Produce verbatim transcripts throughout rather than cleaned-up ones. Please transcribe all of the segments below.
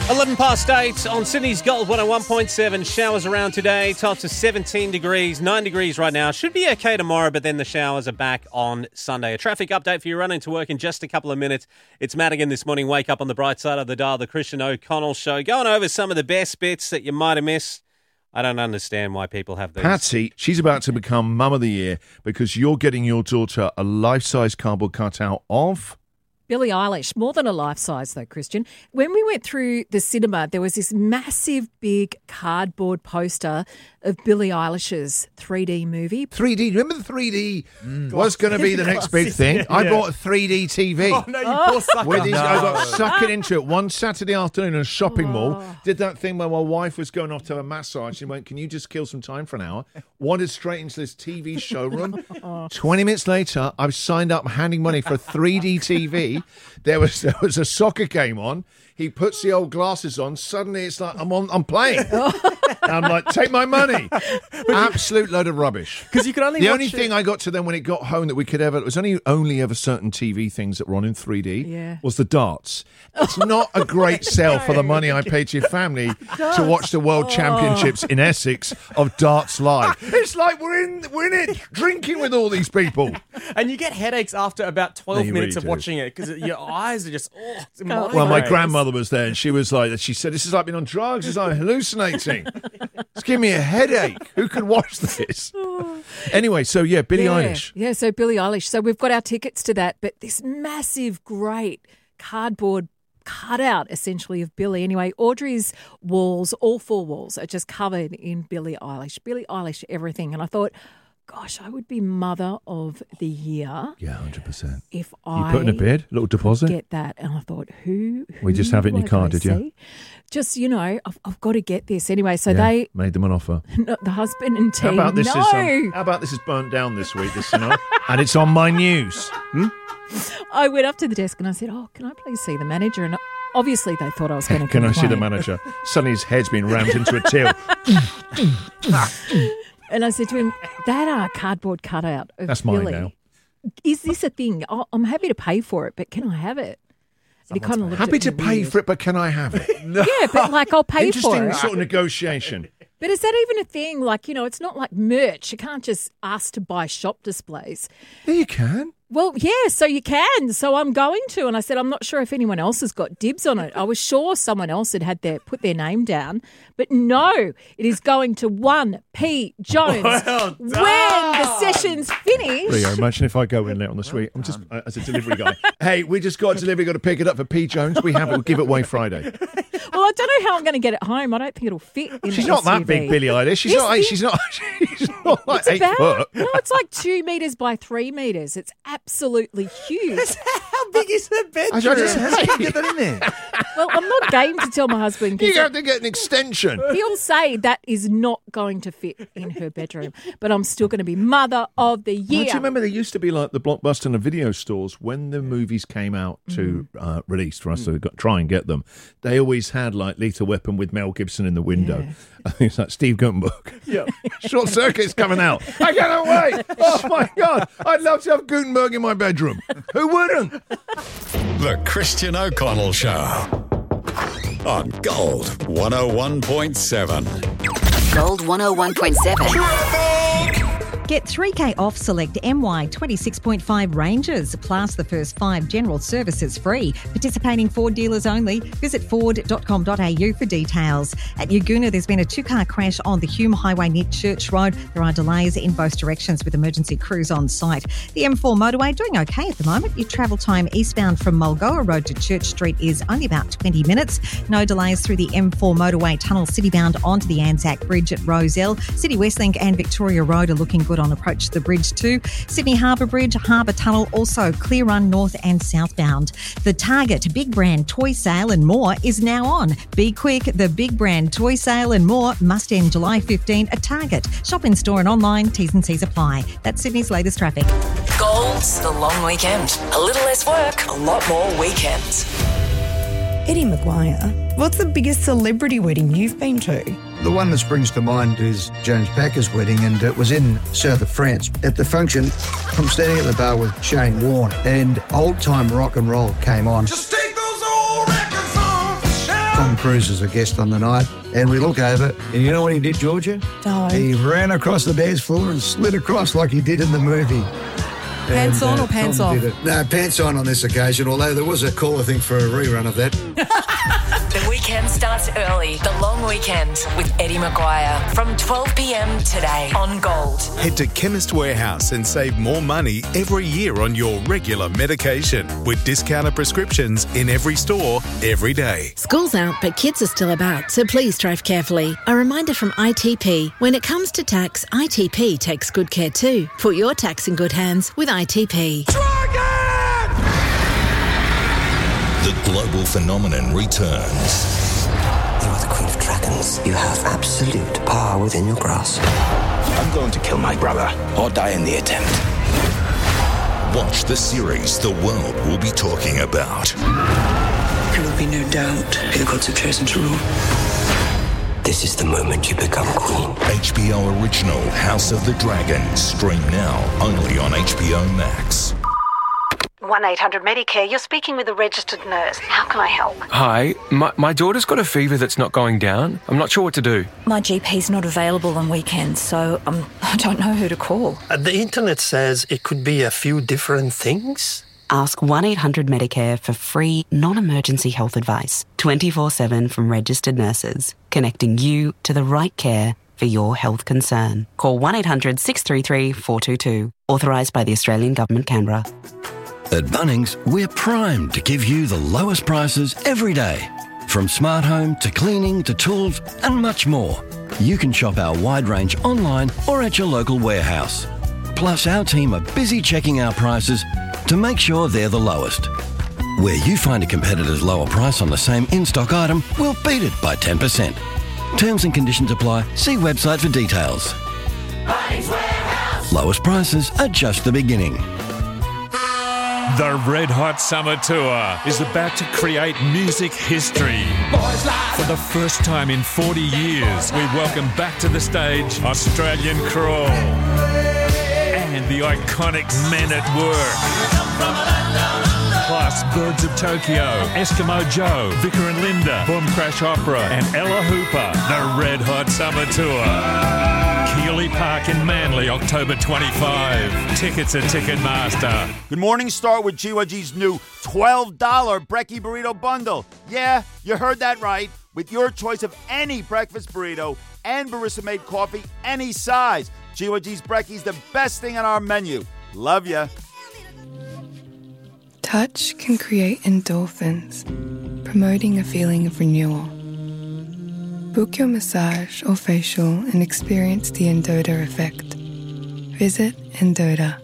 eleven past eight on Sydney's Gold one oh one point seven. Showers around today. Tops of seventeen degrees, nine degrees right now. Should be okay tomorrow, but then the showers are back on Sunday. A traffic update for you running to work in just a couple of minutes. It's Madigan this morning. Wake up on the bright side of the dial, the Christian O'Connell Show. Going over some of the best bits that you might have missed. I don't understand why people have these. Patsy, she's about to become Mum of the Year because you're getting your daughter a life-size cardboard cutout of... Billie Eilish, more than a life size though, Christian. When we went through the cinema, there was this massive, big cardboard poster of Billie Eilish's three D movie. three D, remember the three D mm. was going to be the next big thing? Yeah. I bought a three D T V. Oh, no, you oh. poor sucker. With these, no. I got suckered into it one Saturday afternoon in a shopping oh. mall. Did that thing where my wife was going off to a massage. She went, can you just kill some time for an hour? Wandered straight into this T V showroom. oh. twenty minutes later, I've signed up handing money for a three D T V. There was there was a soccer game on. He puts the old glasses on. Suddenly, it's like I'm on. I'm playing. I'm like, take my money. Absolute load of rubbish. Because you could only. The watch only it. thing I got to then when it got home that we could ever. It was only only ever certain T V things that were on in three D. Yeah. Was the darts. It's not a great sell for the money I paid to your family darts. to watch the World oh. Championships in Essex of darts live. It's like we're in we're in it drinking with all these people. And you get headaches after about twelve no, minutes really of do. watching it because your eyes are just. Oh, it's Oh. Well, my grandmother was there and she was like, she said, this is like being on drugs. It's like hallucinating. It's giving me a headache. Who could watch this? Anyway, so yeah, Billie yeah. Eilish. Yeah, so Billie Eilish. So we've got our tickets to that, but this massive, great cardboard cutout, essentially, of Billie. Anyway, Audrey's walls, all four walls, are just covered in Billie Eilish. Billie Eilish, everything. And I thought, gosh, I would be Mother of the Year. Yeah, one hundred percent. If you I put in a bid, a little deposit? Get that. And I thought, who? who we just have it in your car, did you? See? Just, you know, I've, I've got to get this. Anyway, so yeah, they... made them an offer. No, the husband and team, how about this no. Is, um, how about this is burnt down this week, this, you know? And it's on my news. Hmm? I went up to the desk and I said, oh, can I please see the manager? And obviously they thought I was going to Can complain. I see the manager? Suddenly his head's been rammed into a till. And I said to him, that uh, cardboard cutout of That's mine Billie, now. Is this a thing? Oh, I'm happy to pay for it, but can I have it? And he kind of looked Happy at to me pay weird. for it, but can I have it? Yeah, but like I'll pay for Interesting it. sort of negotiation. But is that even a thing? Like, you know, it's not like merch. You can't just ask to buy shop displays. Yeah, you can. Well, yeah, so you can. So I'm going to. And I said, I'm not sure if anyone else has got dibs on it. I was sure someone else had had their put their name down. But no, it is going to one P. Jones Well when the session's finished. Leo, imagine if I go in there on the suite. I'm just, uh, as a delivery guy. Hey, we just got a delivery, got to pick it up for P. Jones. We have it. We'll give it away Friday. Well, I don't know how I'm going to get it home. I don't think it'll fit in She's the not S U V. that big, Billie Eilish. She's Yes, not. it She's not. She's not like It's eight about, foot. No, it's like two metres by three metres. It's absolutely huge. How big is her bedroom? I just How say- can you get that in there? Well, I'm not game to tell my husband You because have to get an extension. he'll say that is not going to fit in her bedroom. But I'm still going to be Mother of the Well, Year. do you remember there used to be like the Blockbuster and the video stores when the movies came out to Mm. uh, release for us to go, try and get them? They always had like Lethal Weapon with Mel Gibson in the window. Yeah. I think it's like Steve Gutenberg. Yeah. Short Circuit's coming out. I cannot wait. Oh my God. I'd love to have Gutenberg in my bedroom. Who wouldn't? The Christian O'Connell Show on Gold one oh one point seven. Gold one oh one point seven. Get three K off select M Y twenty-six point five Rangers, plus the first five general services free. Participating Ford dealers only. Visit ford dot com dot a u for details. At Yagoona, there's been a two-car crash on the Hume Highway near Church Road. There are delays in both directions with emergency crews on site. The M four motorway doing okay at the moment. Your travel time eastbound from Mulgoa Road to Church Street is only about twenty minutes. No delays through the M four motorway tunnel citybound onto the Anzac Bridge at Rozelle. City Westlink and Victoria Road are looking good on approach to the bridge too. Sydney Harbour Bridge, Harbour Tunnel also clear run north and southbound. The Target Big Brand Toy Sale and more is now on. Be quick, the Big Brand Toy Sale and more must end July fifteenth at Target. Shop in store and online, T's and C's apply. That's Sydney's latest traffic. Gold's the long weekend. A little less work, a lot more weekends. Eddie McGuire, what's the biggest celebrity wedding you've been to? The one that springs to mind is James Packer's wedding, and it was in south of France. At the function, I'm standing at the bar with Shane Warne, and old-time rock and roll came on. Just take those old records on the shelf. Tom Cruise is a guest on the night, and we look over, and you know what he did, Georgia? No. He ran across the dance floor and slid across like he did in the movie. Pants And, on uh, or pants Tom off? did it. No, pants on on this occasion, although there was a call, I think, for a rerun of that. The weekend starts early. The long weekend with Eddie Maguire from twelve p.m. today on Gold. Head to Chemist Warehouse and save more money every year on your regular medication with discounted prescriptions in every store, every day. School's out, but kids are still about, so please drive carefully. A reminder from I T P. When it comes to tax, I T P takes good care too. Put your tax in good hands with I T P. The global phenomenon returns. You are the Queen of Dragons. You have absolute power within your grasp. I'm going to kill my brother or die in the attempt. Watch the series the world will be talking about. There will be no doubt who the gods have chosen to rule. This is the moment you become queen. H B O original House of the Dragon. Stream now only on H B O Max. one eight hundred Medicare, you're speaking with a registered nurse. How can I help? Hi, my, my daughter's got a fever that's not going down. I'm not sure what to do. My G P's not available on weekends, so um, I don't know who to call. Uh, the internet says it could be a few different things. Ask one eight hundred Medicare for free, non-emergency health advice, twenty-four seven from registered nurses, connecting you to the right care for your health concern. Call one eight hundred six three three four two two. Authorised by the Australian Government, Canberra. At Bunnings, we're primed to give you the lowest prices every day. From smart home to cleaning to tools and much more. You can shop our wide range online or at your local warehouse. Plus, our team are busy checking our prices to make sure they're the lowest. Where you find a competitor's lower price on the same in-stock item, we'll beat it by ten percent. Terms and conditions apply. See website for details. Bunnings Warehouse. Lowest prices are just the beginning. The Red Hot Summer Tour is about to create music history. For the first time in forty years, we welcome back to the stage Australian Crawl and the iconic Men at Work. Plus Birds of Tokyo, Eskimo Joe, Vicar and Linda, Boom Crash Opera and Ella Hooper. The Red Hot Summer Tour. Keeley Park in Manly, October twenty-fifth. Tickets at Ticketmaster. Good morning, start with G Y G's new twelve dollars Brekkie Burrito Bundle. Yeah, you heard that right. With your choice of any breakfast burrito and barista-made coffee, any size. G Y G's Brekkie's the best thing on our menu. Love ya. Touch can create endorphins, promoting a feeling of renewal. Book your massage or facial and experience the Endota effect. Visit Endota.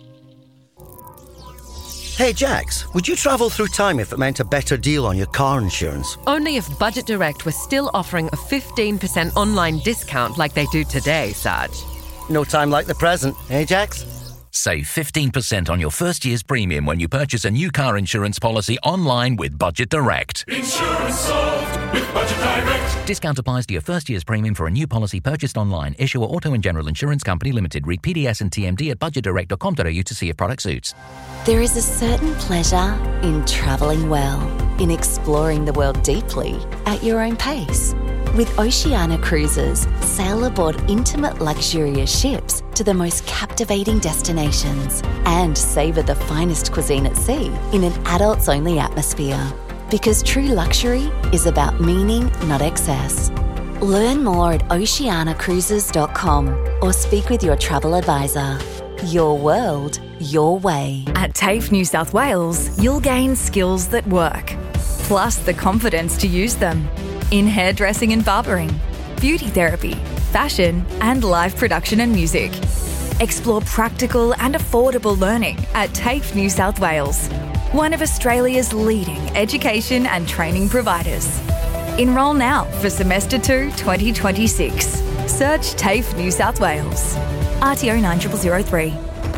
Hey Jax, would you travel through time if it meant a better deal on your car insurance? Only if Budget Direct was still offering a fifteen percent online discount like they do today, Sarge. No time like the present, eh Jax? Save fifteen percent on your first year's premium when you purchase a new car insurance policy online with Budget Direct. Insurance solved with Budget Direct. Discount applies to your first year's premium for a new policy purchased online. Issuer Auto and General Insurance Company Limited. Read P D S and T M D at budget direct dot com dot a u to see if product suits. There is a certain pleasure in travelling well, in exploring the world deeply at your own pace. With Oceania Cruises, sail aboard intimate luxurious ships to the most captivating destinations and savour the finest cuisine at sea in an adults-only atmosphere. Because true luxury is about meaning, not excess. Learn more at oceania cruises dot com or speak with your travel advisor. Your world, your way. At TAFE New South Wales, you'll gain skills that work, plus the confidence to use them. In hairdressing and barbering, beauty therapy, fashion, and live production and music. Explore practical and affordable learning at TAFE New South Wales, one of Australia's leading education and training providers. Enrol now for Semester two twenty twenty-six. Search TAFE New South Wales. R T O nine zero zero three.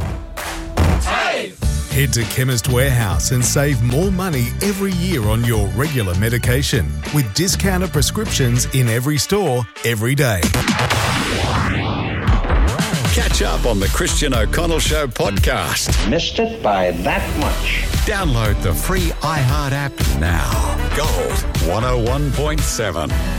Head to Chemist Warehouse and save more money every year on your regular medication with discounted prescriptions in every store, every day. Catch up on the Christian O'Connell Show podcast. Missed it by that much. Download the free iHeart app now. Gold one oh one point seven.